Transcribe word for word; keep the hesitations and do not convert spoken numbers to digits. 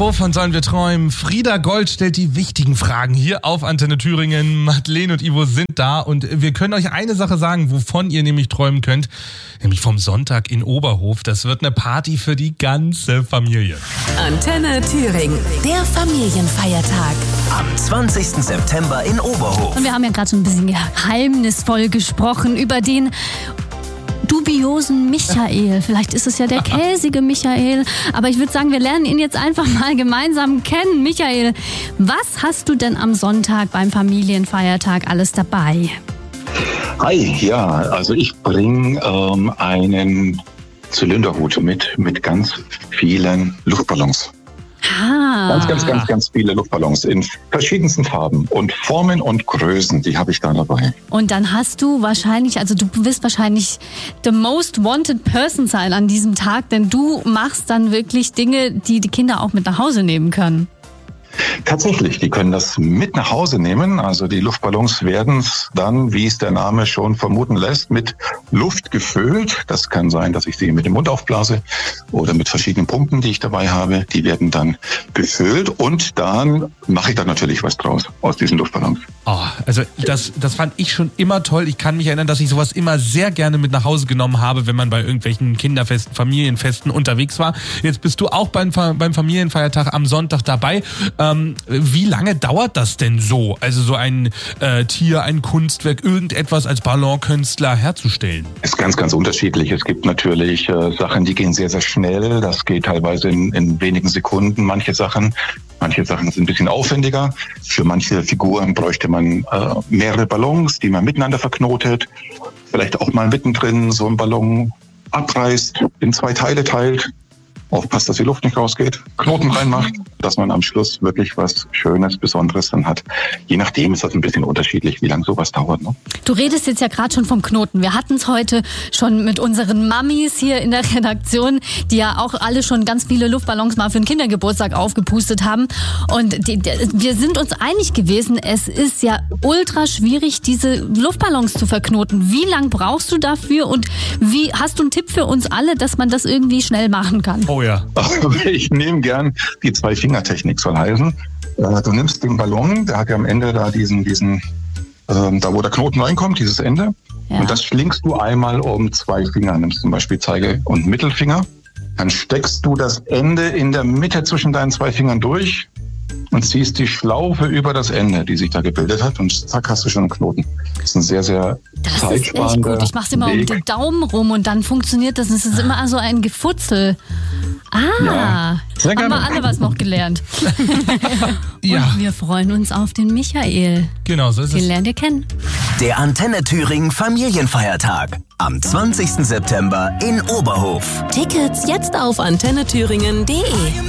Wovon sollen wir träumen? Frieda Gold stellt die wichtigen Fragen hier auf Antenne Thüringen. Madeleine und Ivo sind da und wir können euch eine Sache sagen, wovon ihr nämlich träumen könnt. Nämlich vom Sonntag in Oberhof. Das wird eine Party für die ganze Familie. Antenne Thüringen, der Familienfeiertag. Am zwanzigsten September in Oberhof. Und wir haben ja gerade so ein bisschen geheimnisvoll gesprochen über den dubiosen Michael. Vielleicht ist es ja der käsige Michael. Aber ich würde sagen, wir lernen ihn jetzt einfach mal gemeinsam kennen. Michael, was hast du denn am Sonntag beim Familienfeiertag alles dabei? Hi, ja, also ich bringe ähm, einen Zylinderhut mit, mit ganz vielen Luftballons. Ah. Ganz, ganz, ganz, ganz viele Luftballons in verschiedensten Farben und Formen und Größen, die habe ich da dabei. Und dann hast du wahrscheinlich, also du wirst wahrscheinlich the most wanted person sein an diesem Tag, denn du machst dann wirklich Dinge, die die Kinder auch mit nach Hause nehmen können. Tatsächlich, die können das mit nach Hause nehmen. Also die Luftballons werden dann, wie es der Name schon vermuten lässt, mit Luft gefüllt. Das kann sein, dass ich sie mit dem Mund aufblase oder mit verschiedenen Pumpen, die ich dabei habe. Die werden dann befüllt und dann mache ich da natürlich was draus aus diesen Luftballons. Oh, also das, das fand ich schon immer toll. Ich kann mich erinnern, dass ich sowas immer sehr gerne mit nach Hause genommen habe, wenn man bei irgendwelchen Kinderfesten, Familienfesten unterwegs war. Jetzt bist du auch beim, beim Familienfeiertag am Sonntag dabei. Ähm, wie lange dauert das denn so? Also so ein äh, Tier, ein Kunstwerk, irgendetwas als Ballonkünstler herzustellen? Ist ganz, ganz unterschiedlich. Es gibt natürlich äh, Sachen, die gehen sehr, sehr schnell. Das geht teilweise in, in wenigen Sekunden. Manche Sachen, manche Sachen sind ein bisschen aufwendiger. Für manche Figuren bräuchte man äh, mehrere Ballons, die man miteinander verknotet. Vielleicht auch mal mittendrin so einen Ballon abreißt, in zwei Teile teilt. Aufpasst, dass die Luft nicht rausgeht, Knoten reinmacht, dass man am Schluss wirklich was Schönes, Besonderes dann hat. Je nachdem ist das ein bisschen unterschiedlich, wie lange sowas dauert. Ne? Du redest jetzt ja gerade schon vom Knoten. Wir hatten es heute schon mit unseren Mamis hier in der Redaktion, die ja auch alle schon ganz viele Luftballons mal für den Kindergeburtstag aufgepustet haben. Und die, die, wir sind uns einig gewesen, es ist ja ultra schwierig, diese Luftballons zu verknoten. Wie lang brauchst du dafür und wie hast du einen Tipp für uns alle, dass man das irgendwie schnell machen kann? Oh ja. Ich nehme gern die Zwei-Finger-Technik, soll heißen. Du nimmst den Ballon, der hat ja am Ende da diesen, diesen ähm, da wo der Knoten reinkommt, dieses Ende. Ja. Und das schlingst du einmal um zwei Finger, nimmst zum Beispiel Zeige- und Mittelfinger. Dann steckst du das Ende in der Mitte zwischen deinen zwei Fingern durch und ziehst die Schlaufe über das Ende, die sich da gebildet hat, und zack, hast du schon einen Knoten. Das ist ein sehr, sehr Das ist echt gut. Ich mach's immer Weg. um den Daumen rum und dann funktioniert das. Es ist immer so ein Gefutzel. Ah, ja, haben wir alle was noch gelernt. Ja. Und wir freuen uns auf den Michael. Genau, so ist Den es. lernt ihr kennen. Der Antenne Thüringen Familienfeiertag. Am zwanzigsten September in Oberhof. Tickets jetzt auf antenne thüringen punkt de.